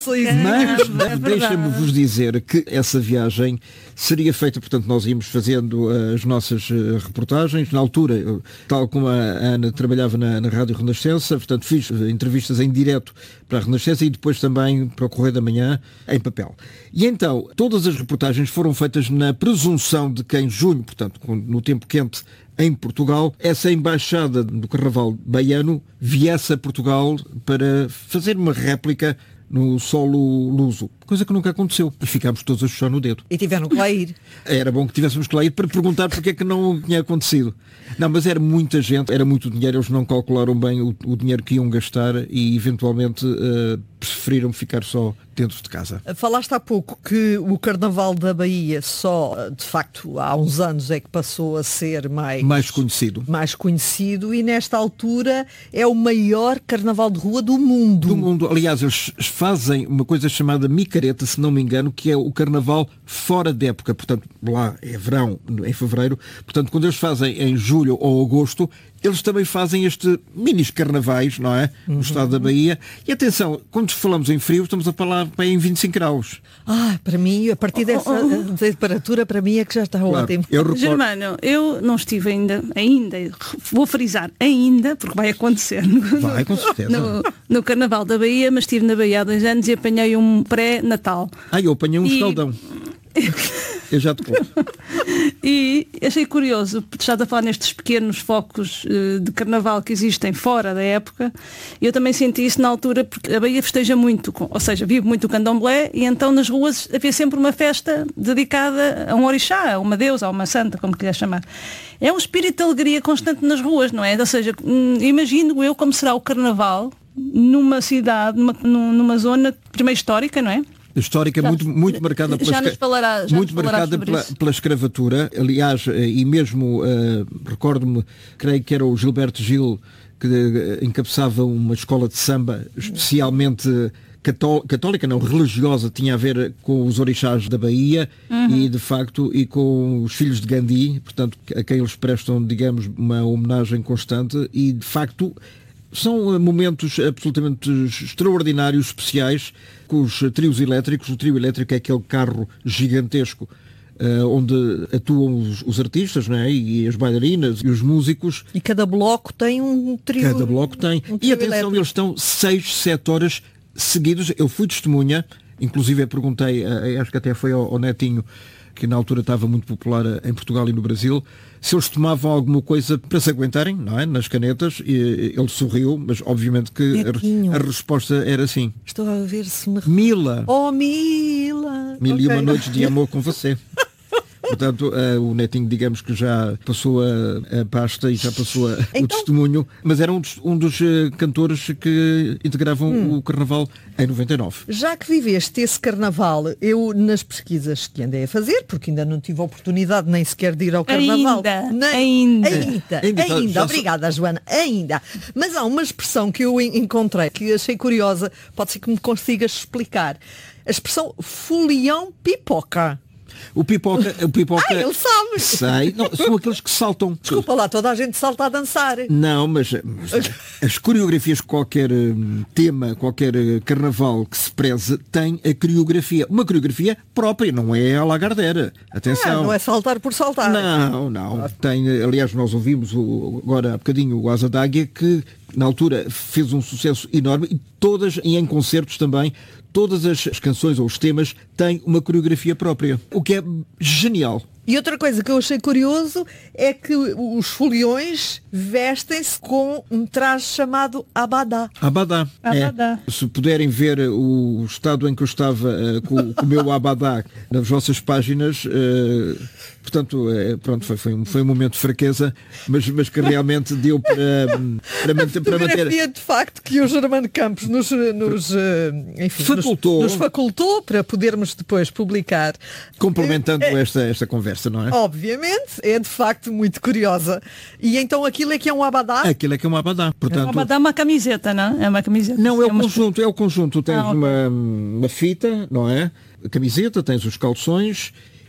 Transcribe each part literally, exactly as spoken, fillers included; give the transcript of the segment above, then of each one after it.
Mas, é deixa-me vos dizer que essa viagem seria feita, portanto, nós íamos fazendo as nossas uh, reportagens. Na altura, eu, tal como a Ana trabalhava na, na Rádio Renascença, portanto, fiz uh, entrevistas em direto para a Renascença e depois também para o Correio da Manhã, em papel. E então, todas as reportagens foram feitas na presunção de que em junho, portanto, no tempo quente, em Portugal, essa embaixada do Carnaval baiano viesse a Portugal para fazer uma réplica no solo luso, coisa que nunca aconteceu. E ficámos todos a chuchar no dedo. E tiveram que lá ir. Era bom que tivéssemos que lá ir para perguntar porque é que não tinha acontecido. Não, mas era muita gente, era muito dinheiro, eles não calcularam bem o, o dinheiro que iam gastar e eventualmente uh, preferiram ficar só dentro de casa. Falaste há pouco que o Carnaval da Bahia só, de facto, há uns anos é que passou a ser mais... Mais conhecido. Mais conhecido e nesta altura é o maior carnaval de rua do mundo. Do mundo. Aliás, eles fazem uma coisa chamada micareta, se não me engano, que é o carnaval fora de época. Portanto, lá é verão, em fevereiro. Portanto, quando eles fazem em julho ou agosto, eles também fazem este minis carnavais, não é? No uhum. estado da Bahia. E atenção, quando falamos em frio, estamos a falar em vinte e cinco graus. Ah, para mim, a partir dessa oh, oh. temperatura, para mim é que já está claro, ótimo. Eu recordo... Germano, eu não estive ainda, ainda, vou frisar, ainda, porque vai acontecer. Vai, com certeza. No, no Carnaval da Bahia, mas estive na Bahia há dois anos e apanhei um pré-natal. Ah, eu apanhei um e... escaldão. Eu já te conto. E achei curioso, porque estás a falar nestes pequenos focos uh, de carnaval que existem fora da época. Eu também senti isso na altura, porque a Bahia festeja muito, com, ou seja, vive muito o candomblé, e então nas ruas havia sempre uma festa dedicada a um orixá, a uma deusa, a uma santa, como quiser chamar. É um espírito de alegria constante nas ruas, não é? Ou seja, hum, imagino eu como será o carnaval numa cidade, numa, numa zona primeiro histórica, não é? Histórica, já, muito, muito marcada, pela, já nos falará, já muito nos marcada pela, pela escravatura. Aliás, e mesmo, uh, recordo-me, creio que era o Gilberto Gil, que uh, encabeçava uma escola de samba especialmente cató- católica, não, religiosa, tinha a ver com os orixás da Bahia uhum. e, de facto, e com os filhos de Gandhi, portanto, a quem eles prestam, digamos, uma homenagem constante e, de facto, são momentos absolutamente extraordinários, especiais, com os trios elétricos. O trio elétrico é aquele carro gigantesco uh, onde atuam os, os artistas, não é? E as bailarinas e os músicos. E cada bloco tem um trio. Cada bloco tem. Um e atenção, elétrico. Eles estão seis, sete horas seguidos. Eu fui testemunha, inclusive eu perguntei, uh, acho que até foi ao, ao Netinho, que na altura estava muito popular em Portugal e no Brasil, se eles tomavam alguma coisa para se aguentarem, não é? Nas canetas, e ele sorriu, mas obviamente que a, a resposta era sim. Estou a ver se me... Mila! Oh, Mila! Mil okay. e uma noites de amor com você. Portanto, uh, o Netinho, digamos que já passou a, a pasta e já passou a, então... o testemunho, mas era um dos, um dos uh, cantores que integravam hum. o Carnaval em noventa e nove. Já que viveste esse Carnaval, eu nas pesquisas que andei a fazer, porque ainda não tive a oportunidade nem sequer de ir ao Carnaval. Ainda, nem, ainda. Ainda, ainda. ainda. Obrigada, Joana, ainda. Mas há uma expressão que eu encontrei, que achei curiosa, pode ser que me consigas explicar. A expressão folião pipoca. O pipoca, o pipoca... Ah, ele sabe! Sei, não, são aqueles que saltam. Desculpa lá, toda a gente salta a dançar. Não, mas, mas as coreografias, qualquer um, tema, qualquer uh, carnaval que se preze, tem a coreografia. Uma coreografia própria, não é a Lagardère. Atenção. Ah, não é saltar por saltar. Não, não. Tem, aliás, nós ouvimos o, agora há bocadinho o Asa d'Águia, que na altura fez um sucesso enorme e todas, e em concertos também, todas as canções ou os temas têm uma coreografia própria, o que é genial. E outra coisa que eu achei curioso é que os foliões vestem-se com um traje chamado abadá. Abadá. Abadá. É. Se puderem ver o estado em que eu estava uh, com, com o meu abadá nas vossas páginas, uh, portanto, uh, pronto, foi, foi, um, foi um momento de fraqueza, mas, mas que realmente deu para, para manter... Para manter... de facto, que o Germano Campos nos, nos, uh, enfim, facultou. Nos, nos facultou para podermos depois publicar. Complementando é, esta, esta conversa, não é? Obviamente, é de facto muito curiosa. E então aquilo é que é um abadá? Aquilo é que é um abadá. Portanto... Um abadá é uma camiseta, não? É uma camiseta. Não, é o é uma... conjunto, é o conjunto. Tens ah, okay. uma, uma fita, não é? A camiseta, tens os calções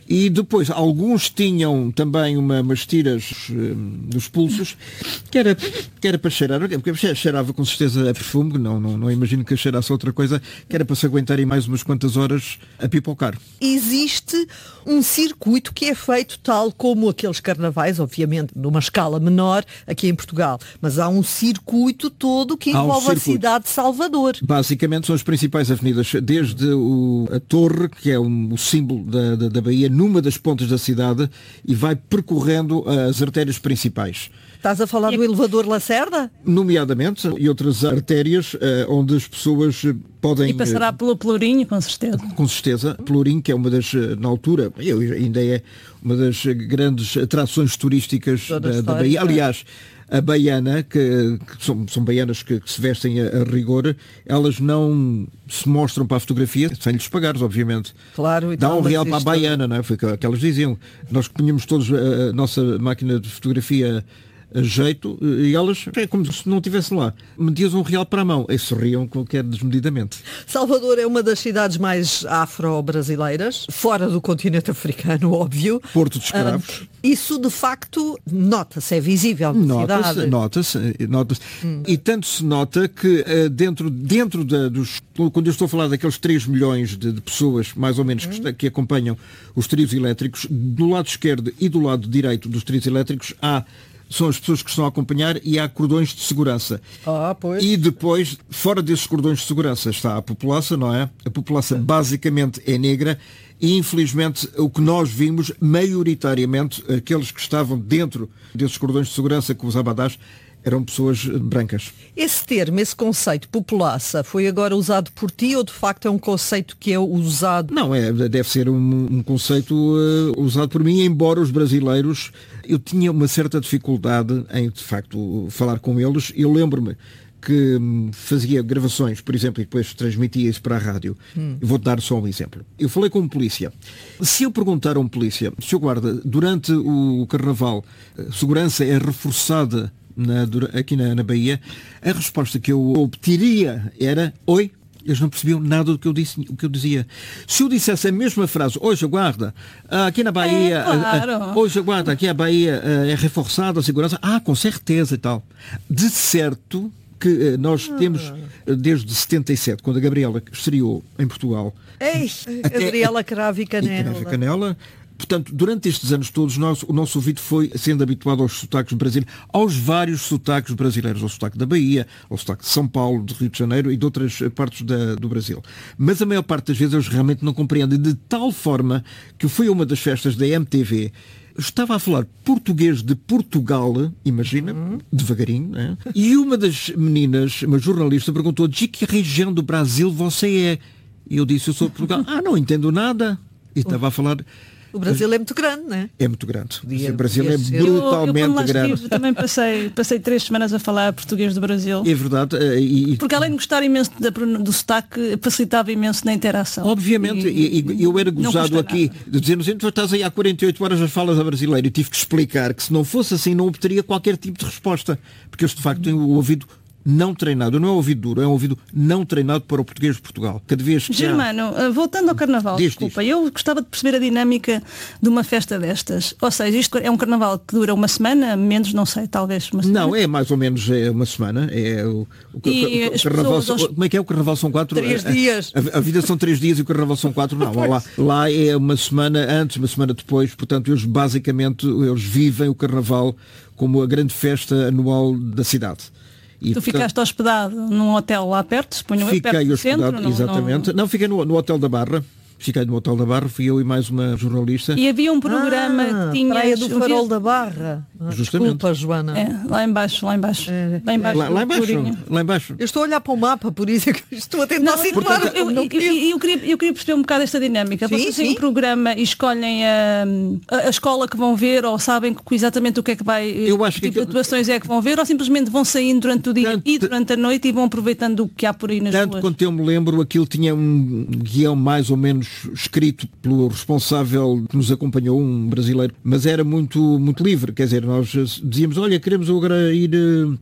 E depois, alguns tinham também uma, umas tiras um, dos pulsos, que era, que era para cheirar, porque cheirava com certeza a perfume, não, não, não imagino que cheirasse outra coisa, que era para se aguentarem mais umas quantas horas a pipocar. Existe um circuito que é feito tal como aqueles carnavais, obviamente numa escala menor aqui em Portugal, mas há um circuito todo que envolve um a cidade de Salvador. Basicamente são as principais avenidas, desde o, a torre, que é um, o símbolo da, da, da Bahia, numa das pontas da cidade, e vai percorrendo as artérias principais. Estás a falar e do elevador Lacerda? Nomeadamente, e outras artérias eh, onde as pessoas podem... E passará pelo Pelourinho, com certeza. Com certeza. Pelourinho, que é uma das, na altura, eu, ainda é uma das grandes atrações turísticas da, da Bahia. Aliás, a baiana, que, que são, são baianas que, que se vestem a, a rigor, elas não se mostram para a fotografia sem lhes pagares, obviamente. Claro. Dá um real para a baiana, não é? Foi o que elas diziam. Nós punhamos todos a, a nossa máquina de fotografia a jeito, e elas, é como se não estivessem lá. Metias um real para a mão e sorriam qualquer desmedidamente. Salvador é uma das cidades mais afro-brasileiras, fora do continente africano, óbvio. Porto de escravos. Uh, isso, de facto, nota-se, é visível na nota-se, cidade. Nota-se, nota-se. Hum. E tanto se nota que uh, dentro, dentro da, dos... Quando eu estou a falar daqueles três milhões de, de pessoas, mais ou menos, hum. que, está, que acompanham os trios elétricos, do lado esquerdo e do lado direito dos trios elétricos, há são as pessoas que estão a acompanhar e há cordões de segurança. Ah, pois. E depois, fora desses cordões de segurança, está a população, não é? A população basicamente é negra e, infelizmente, o que nós vimos, maioritariamente, aqueles que estavam dentro desses cordões de segurança, com os abadás, eram pessoas brancas. Esse termo, esse conceito, populaça, foi agora usado por ti ou de facto é um conceito que é usado? Não, é, deve ser um, um conceito uh, usado por mim, embora os brasileiros, eu tinha uma certa dificuldade em, de facto, falar com eles. Eu lembro-me que hum, fazia gravações, por exemplo, e depois transmitia isso para a rádio. Hum. Eu vou-te dar só um exemplo. Eu falei com um polícia. Se eu perguntar a um polícia, senhor guarda, durante o carnaval, a segurança é reforçada Na, aqui na, na Bahia, a resposta que eu obteria era oi, eles não percebiam nada do que eu, disse, o que eu dizia. Se eu dissesse a mesma frase, hoje aguarda, aqui na Bahia, é, claro. hoje aguarda, aqui a Bahia é reforçada a segurança, ah, com certeza e tal. De certo que nós ah. temos, desde setenta e sete, quando a Gabriela estreou em Portugal. Ei, até, Gabriela Cravo e Canela. Cravo e Canela. Portanto, durante estes anos todos, nós, o nosso ouvido foi sendo habituado aos sotaques brasileiros, aos vários sotaques brasileiros, ao sotaque da Bahia, ao sotaque de São Paulo, de Rio de Janeiro e de outras partes da, do Brasil. Mas a maior parte das vezes eles realmente não compreendem, de tal forma que foi uma das festas da M T V, estava a falar português de Portugal, imagina, uhum. devagarinho, né? E uma das meninas, uma jornalista, perguntou: de que região do Brasil você é? E eu disse: eu sou de Portugal. Ah, não entendo nada. E estava a falar... O Brasil é muito grande, não é? É muito grande. Podia, o Brasil é ser. brutalmente eu, eu, quando grande. Estive, também passei, passei três semanas a falar português do Brasil. É verdade. E, Porque além de gostar imenso da, do sotaque, facilitava imenso na interação. Obviamente. E, e, eu era gozado aqui, dizendo assim: tu estás aí há quarenta e oito horas, já falas a brasileiro. E tive que explicar que se não fosse assim, não obteria qualquer tipo de resposta. Porque eles, de facto, têm o ouvido não treinado, não é um ouvido duro, é um ouvido não treinado para o português de Portugal. Cada vez que Germano, há... voltando ao carnaval, diz, desculpa, diz. Eu gostava de perceber a dinâmica de uma festa destas. Ou seja, isto é um carnaval que dura uma semana, menos, não sei, talvez uma semana. Não, é mais ou menos é uma semana. É o, o, e o, o carnaval são, aos... Como é que é? O carnaval são quatro? Três dias. A, a, a vida são três dias e o carnaval são quatro. Não, lá, lá é uma semana antes, uma semana depois. Portanto, eles basicamente eles vivem o carnaval como a grande festa anual da cidade. E, tu portanto, ficaste hospedado num hotel lá perto, suponho eu, perto do centro? Fiquei hospedado, exatamente. Não, não fiquei no, no Hotel da Barra. Fiquei no Hotel da Barra, fui eu e mais uma jornalista. E havia um programa ah, que tinha... Praia do Farol da Barra. Justamente. Desculpa, Joana. É, lá embaixo, lá embaixo. É. Lá embaixo. Lá, lá, embaixo lá embaixo. Eu estou a olhar para o mapa, por isso é que estou a tentar não, situar. Portanto, eu, eu, eu, eu, queria, eu queria perceber um bocado esta dinâmica. Sim, Vocês têm sim. um programa e escolhem a, a, a escola que vão ver, ou sabem exatamente o que é que vai, eu acho que tipo que... de atuações é que vão ver, ou simplesmente vão saindo durante o dia tanto, e durante a noite e vão aproveitando o que há por aí nas tanto ruas? Tanto quanto eu me lembro, aquilo tinha um guião mais ou menos escrito pelo responsável que nos acompanhou, um brasileiro, mas era muito, muito livre, quer dizer, nós dizíamos: olha, queremos agora ir uh,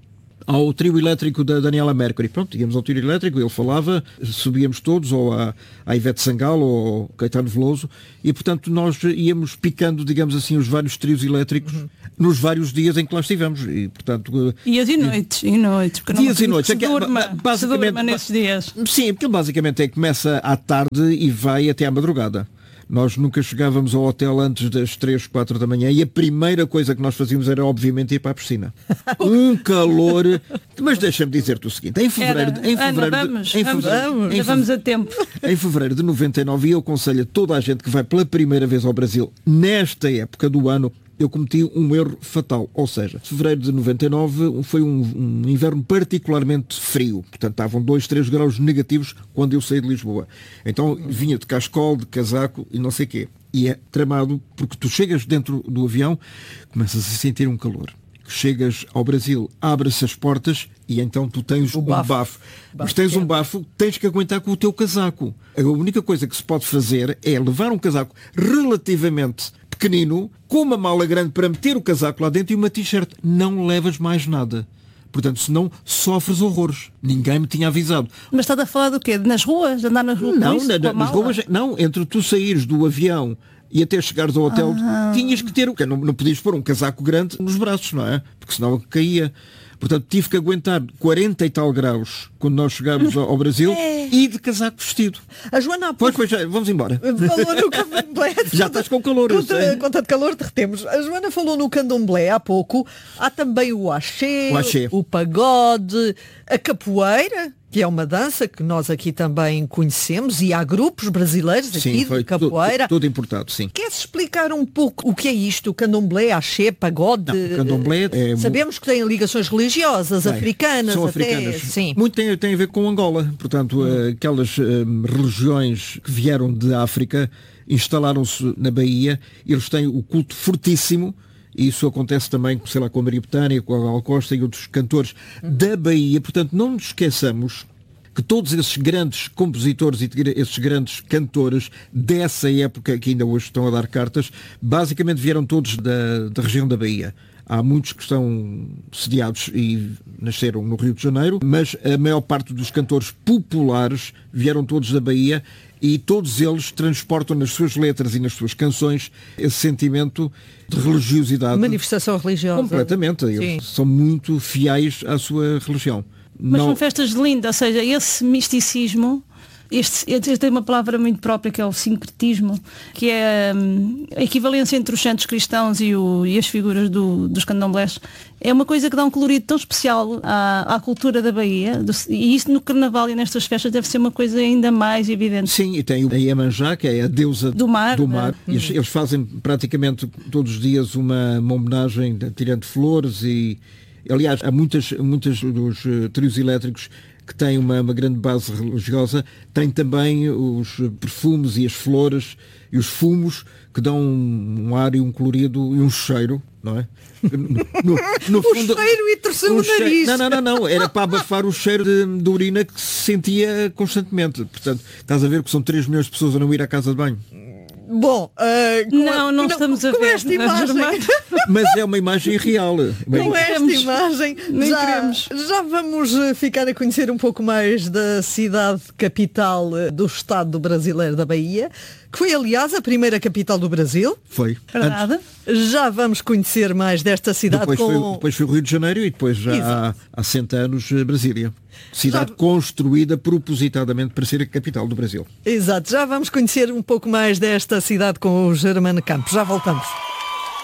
ao trio elétrico da Daniela Mercury. Pronto, íamos ao trio elétrico, ele falava, subíamos todos, ou à, à Ivete Sangalo, ou ao Caetano Veloso, e portanto nós íamos picando, digamos assim, os vários trios elétricos uhum. nos vários dias em que lá estivemos. E, portanto, dias e noites, e noites. Porque dias não, e noites. Se durma, basicamente, se durma nesses dias. Sim, porque basicamente é que começa à tarde e vai até à madrugada. Nós nunca chegávamos ao hotel antes das três, quatro da manhã e a primeira coisa que nós fazíamos era obviamente ir para a piscina. Um calor, mas deixa-me dizer-te o seguinte, em fevereiro, era, em fevereiro, Ana, vamos, em vamos, fevereiro, vamos, em vamos a tempo. Em fevereiro de noventa e nove, e eu aconselho a toda a gente que vai pela primeira vez ao Brasil nesta época do ano, eu cometi um erro fatal, ou seja, fevereiro de noventa e nove foi um, um inverno particularmente frio, portanto estavam dois, três graus negativos quando eu saí de Lisboa. Então vinha de cascol, de casaco e não sei o quê. E é tramado porque tu chegas dentro do avião, começas a sentir um calor. Chegas ao Brasil, abre-se as portas e então tu tens um bafo. bafo. Mas tens um bafo, tens que aguentar com o teu casaco. A única coisa que se pode fazer é levar um casaco relativamente pequenino, com uma mala grande para meter o casaco lá dentro e uma t-shirt. Não levas mais nada. Portanto, senão sofres horrores. Ninguém me tinha avisado. Mas estás a falar do quê? Nas ruas? Andar nas ruas? Não, isso, na, nas ruas, não. Entre tu saíres do avião e até chegares ao hotel, ah. tinhas que ter, não, não podias pôr um casaco grande nos braços, não é? Porque senão caía. Portanto, tive que aguentar quarenta e tal graus quando nós chegámos ao Brasil é. e de casaco vestido. A Joana há pouco... Pois, pois, vamos embora. Falou no candomblé. Já estás com calor. Conta, conta de calor, derretemos. A Joana falou no candomblé há pouco. Há também o axé, o, axé. o pagode, a capoeira, que é uma dança que nós aqui também conhecemos, e há grupos brasileiros aqui sim, de capoeira. Tudo, tudo importado, sim. Queres explicar um pouco o que é isto? O candomblé, axé, pagode? Não, o candomblé é... Sabemos que tem ligações religiosas, Bem, africanas, são até. africanas. Sim. Muito tem, tem a ver com Angola. Portanto, hum. aquelas hum, religiões que vieram de África instalaram-se na Bahia. Eles têm o culto fortíssimo. E isso acontece também, sei lá, com a Maria Bethânia, com a Gal Costa e outros cantores uhum. da Bahia. Portanto, não nos esqueçamos que todos esses grandes compositores e esses grandes cantores dessa época, que ainda hoje estão a dar cartas, basicamente vieram todos da, da região da Bahia. Há muitos que estão sediados e nasceram no Rio de Janeiro, mas a maior parte dos cantores populares vieram todos da Bahia e todos eles transportam nas suas letras e nas suas canções esse sentimento de religiosidade. Manifestação religiosa. Completamente. Eles Sim. são muito fiéis à sua religião. Mas Não... são festas lindas, ou seja, esse misticismo... Este, este tem uma palavra muito própria, que é o sincretismo, que é hum, a equivalência entre os santos cristãos e, o, e as figuras do, dos candomblés. É uma coisa que dá um colorido tão especial à, à cultura da Bahia, do, e isso no Carnaval e nestas festas deve ser uma coisa ainda mais evidente. Sim, e tem a Iemanjá, que é a deusa do mar. Do mar. Né? E eles, eles fazem praticamente todos os dias uma, uma homenagem, tirando flores e... Aliás, há muitas, muitas dos uh, trios elétricos que têm uma, uma grande base religiosa, têm também os perfumes e as flores e os fumos que dão um, um ar e um colorido e um cheiro, não é? No, no fundo, o cheiro e torceu o nariz. Não, não, não, não, era para abafar o cheiro de, de urina que se sentia constantemente. Portanto, estás a ver que são três milhões de pessoas a não ir à casa de banho. Bom, uh, com não, a, não estamos a ver esta imagem. Mas é uma imagem real. Com esta imagem já, já vamos ficar a conhecer um pouco mais da cidade capital do estado brasileiro da Bahia, que foi, aliás, a primeira capital do Brasil. Foi. Verdade. Já vamos conhecer mais desta cidade. Depois, com... foi, depois foi o Rio de Janeiro e depois já há, há cento anos Brasília. Cidade já... construída propositadamente para ser a capital do Brasil. Exato. Já vamos conhecer um pouco mais desta cidade com o Germano Campos. Já voltamos.